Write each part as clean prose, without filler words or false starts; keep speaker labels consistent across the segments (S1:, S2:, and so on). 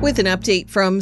S1: With an update from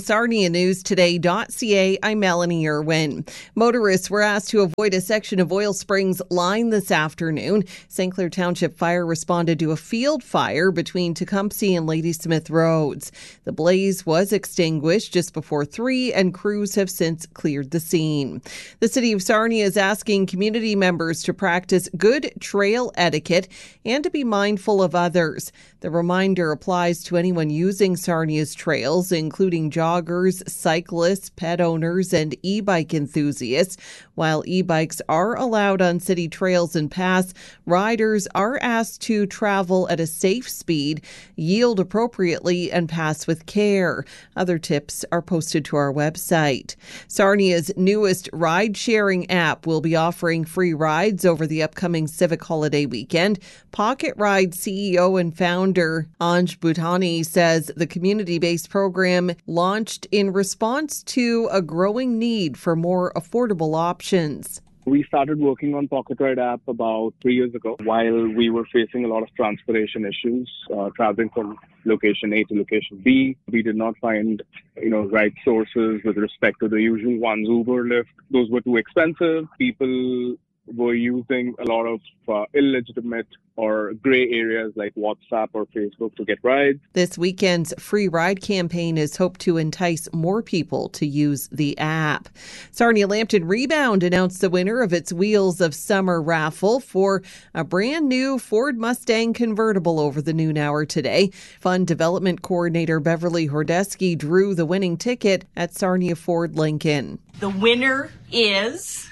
S1: SarniaNewsToday.ca, I'm Melanie Irwin. Motorists were asked to avoid a section of Oil Springs line this afternoon. St. Clair Township Fire responded to a field fire between Tecumseh and Ladysmith Roads. The blaze was extinguished just before 3, and crews have since cleared the scene. The City of Sarnia is asking community members to practice good trail etiquette and to be mindful of others. The reminder applies to anyone using Sarnia's trails, including joggers, cyclists, pet owners, and e-bike enthusiasts. While e-bikes are allowed on city trails and paths, riders are asked to travel at a safe speed, yield appropriately, and pass with care. Other tips are posted to our website. Sarnia's newest ride-sharing app will be offering free rides over the upcoming civic holiday weekend. Pocket Ride CEO and founder Anj Bhutani says the community-based program launched in response to a growing need for more affordable options.
S2: We started working on Pocket Ride app about 3 years ago while we were facing a lot of transportation issues, traveling from location A to location B. We did not find, right sources with respect to the usual ones, Uber, Lyft. Those were too expensive. People were using a lot of illegitimate or gray areas like WhatsApp or Facebook to get rides.
S1: This weekend's free ride campaign is hoped to entice more people to use the app. Sarnia Lambton Rebound announced the winner of its Wheels of Summer raffle for a brand new Ford Mustang convertible over the noon hour today. Fund Development Coordinator Beverly Hordesky drew the winning ticket at Sarnia Ford Lincoln.
S3: The winner is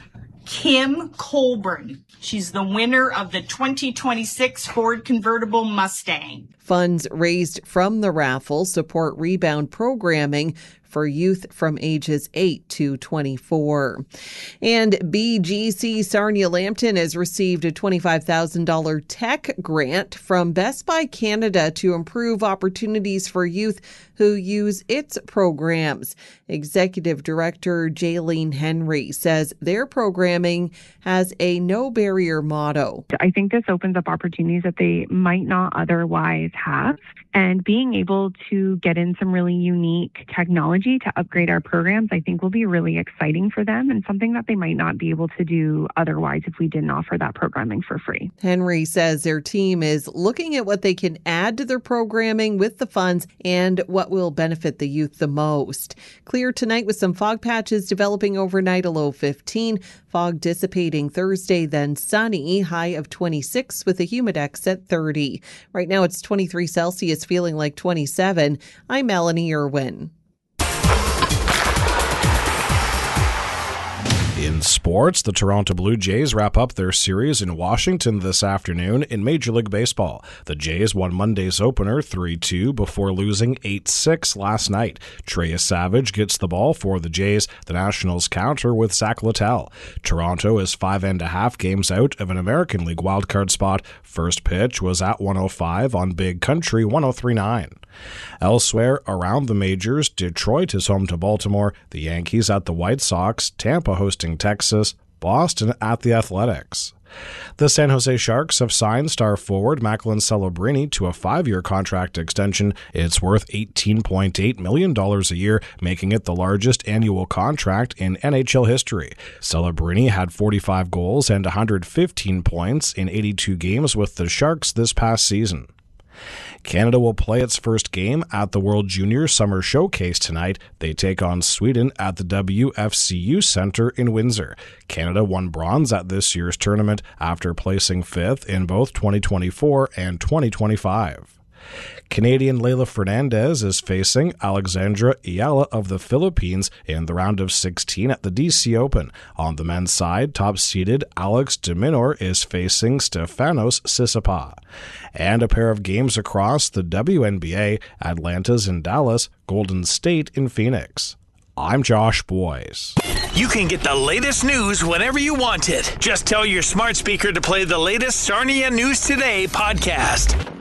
S3: Kim Colburn. She's the winner of the 2026 Ford Convertible Mustang.
S1: Funds raised from the raffle support Rebound programming for youth from ages 8 to 24. And BGC Sarnia Lambton has received a $25,000 tech grant from Best Buy Canada to improve opportunities for youth who use its programs. Executive Director Jaylene Henry says their programming has a no-barrier motto.
S4: I think this opens up opportunities that they might not otherwise have. And being able to get in some really unique technology to upgrade our programs, I think will be really exciting for them and something that they might not be able to do otherwise if we didn't offer that programming for free.
S1: Henry says their team is looking at what they can add to their programming with the funds and what will benefit the youth the most. Clear tonight with some fog patches developing overnight, a low 15. Fog dissipating Thursday, then sunny, high of 26 with a humidex at 30. Right now it's 23 Celsius, feeling like 27. I'm Melanie Irwin.
S5: In sports, the Toronto Blue Jays wrap up their series in Washington this afternoon in Major League Baseball. The Jays won Monday's opener 3-2 before losing 8-6 last night. Trey Savage gets the ball for the Jays. The Nationals counter with Zach Littell. Toronto is 5.5 games out of an American League wildcard spot. First pitch was at 105 on Big Country 103.9. Elsewhere around the majors, Detroit is home to Baltimore, the Yankees at the White Sox, Tampa hosting Texas, Boston at the Athletics. The San Jose Sharks have signed star forward Macklin Celebrini to a 5-year contract extension. It's worth $18.8 million a year, making it the largest annual contract in NHL history. Celebrini had 45 goals and 115 points in 82 games with the Sharks this past season. Canada will play its first game at the World Junior Summer Showcase tonight. They take on Sweden at the WFCU Centre in Windsor. Canada won bronze at this year's tournament after placing 5th in both 2024 and 2025. Canadian Leylah Fernandez is facing Alexandra Ayala of the Philippines in the round of 16 at the DC Open. On the men's side, top-seeded Alex de Minaur is facing Stefanos Tsitsipas. And a pair of games across the WNBA, Atlanta's in Dallas, Golden State in Phoenix. I'm Josh Boyes.
S6: You can get the latest news whenever you want it. Just tell your smart speaker to play the latest Sarnia News Today podcast.